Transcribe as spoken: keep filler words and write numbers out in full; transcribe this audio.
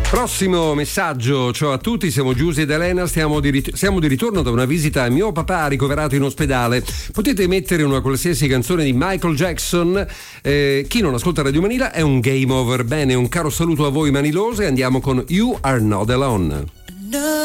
Prossimo messaggio, ciao a tutti, siamo Giusy ed Elena, stiamo di, rit- siamo di ritorno da una visita a mio papà ricoverato in ospedale. Potete mettere una qualsiasi canzone di Michael Jackson, eh, chi non ascolta Radio Manila è un game over. Bene, un caro saluto a voi manilose, andiamo con You Are Not Alone. No.